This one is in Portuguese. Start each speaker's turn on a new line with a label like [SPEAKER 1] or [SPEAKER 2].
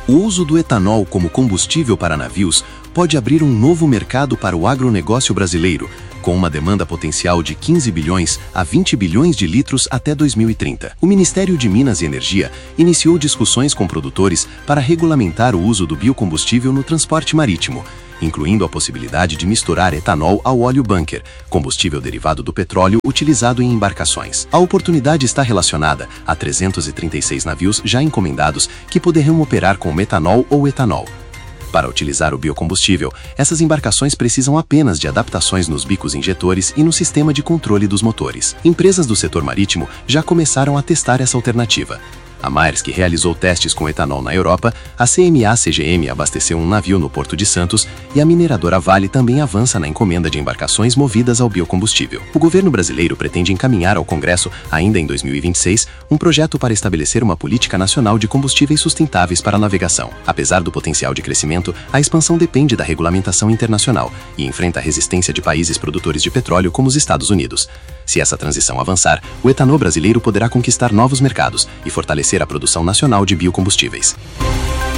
[SPEAKER 1] O uso do etanol como combustível para navios pode abrir um novo mercado para o agronegócio brasileiro, com uma demanda potencial de 15 bilhões a 20 bilhões de litros até 2030. O Ministério de Minas e Energia iniciou discussões com produtores para regulamentar o uso do biocombustível no transporte marítimo, incluindo a possibilidade de misturar etanol ao óleo bunker, combustível derivado do petróleo utilizado em embarcações. A oportunidade está relacionada a 336 navios já encomendados que poderão operar com metanol ou etanol. Para utilizar o biocombustível, essas embarcações precisam apenas de adaptações nos bicos injetores e no sistema de controle dos motores. Empresas do setor marítimo já começaram a testar essa alternativa. A Maersk realizou testes com etanol na Europa, a CMA-CGM abasteceu um navio no Porto de Santos e a mineradora Vale também avança na encomenda de embarcações movidas ao biocombustível. O governo brasileiro pretende encaminhar ao Congresso, ainda em 2026, um projeto para estabelecer uma política nacional de combustíveis sustentáveis para a navegação. Apesar do potencial de crescimento, a expansão depende da regulamentação internacional e enfrenta a resistência de países produtores de petróleo como os Estados Unidos. Se essa transição avançar, o etanol brasileiro poderá conquistar novos mercados e fortalecer a produção nacional de biocombustíveis.